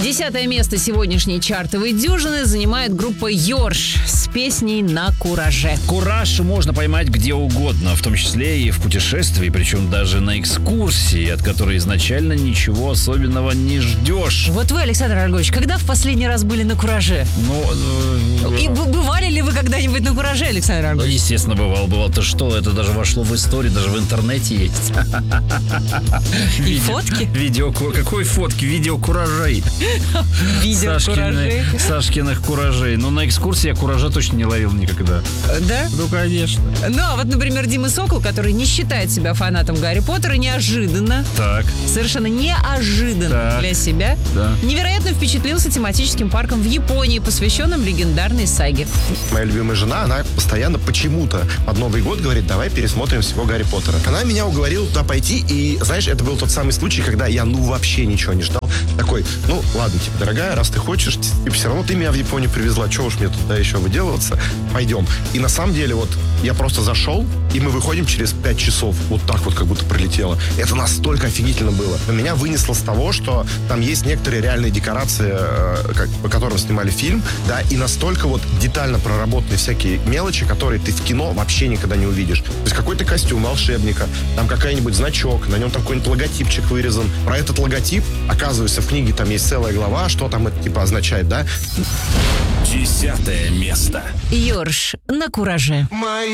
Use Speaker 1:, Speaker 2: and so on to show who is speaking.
Speaker 1: 10 место сегодняшней чартовой дюжины занимает группа «Йорш» с песней «На кураже».
Speaker 2: Кураж можно поймать где угодно, в том числе и в путешествии, причем даже на экскурсии, от которой изначально ничего особенного не ждешь.
Speaker 1: Вот вы, Александр Ольгович, когда в последний раз были на кураже? И бывали ли вы когда-нибудь на кураже, Александр Ольгович?
Speaker 2: Естественно, бывал. Бывал-то что? Это даже вошло в историю, даже в интернете есть.
Speaker 1: И фотки?
Speaker 2: Какой фотки? Видео куражей.
Speaker 1: Видео куражей?
Speaker 2: Сашкиных куражей. Но на экскурсии я куража точно не ловил никогда.
Speaker 1: Да?
Speaker 2: Ну, конечно.
Speaker 1: Ну, а вот, например, Дима Сокол, который не считает себя фанатом Гарри Поттера, неожиданно, совершенно неожиданно для себя, невероятно впечатлился тематическим парком в Японии, посвященным легендарной саге.
Speaker 3: Моя любимая жена, она постоянно почему-то под Новый год говорит: давай пересмотрим всего Гарри Поттера. Она меня уговорила туда пойти, и, знаешь, это был тот самый случай, когда я, вообще ничего не ждал. Такой, ладно, типа, дорогая, раз ты хочешь, и все равно ты меня в Японию привезла, чего уж мне туда еще выделываться, пойдем. И на самом деле, вот, я просто зашел, и мы выходим через 5 часов, вот так вот, как будто пролетело. Это настолько офигительно было. Но меня вынесло с того, что там есть некоторые реальные декорации, по которым снимали фильм, да, и настолько вот детально проработаны всякие мелочи, которые ты в кино вообще никогда не увидишь. То есть какой-то костюм волшебника, там какой-нибудь значок, на нем там какой-нибудь логотипчик вырезан. Про этот логотип, оказывается, в книге там есть целая глава, что там это типа означает, да?
Speaker 4: 10 место.
Speaker 1: «Йорш» на кураже.